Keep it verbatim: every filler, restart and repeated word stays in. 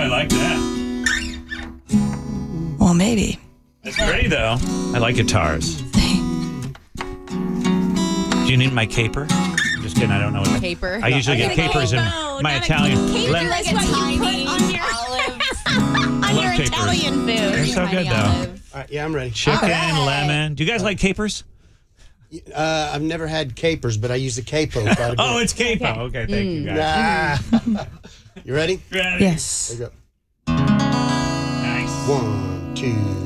I like that. Well, maybe. It's pretty, though. I like guitars. Do you need my caper? Just kidding. I don't know what that Caper. I usually No, get I capers in no, my not a Italian. caper Lem- is what you put on your on your capers. Italian food. They're so good, though. Olive. All right, yeah, I'm ready. Chicken, right. lemon. Do you guys like capers? Uh, I've never had capers, but I use the capo. quite a bit. Oh, it's capo. Okay, okay thank Mm. you, guys. Ah. You ready? Ready? Yes. There you go. Nice. One, two.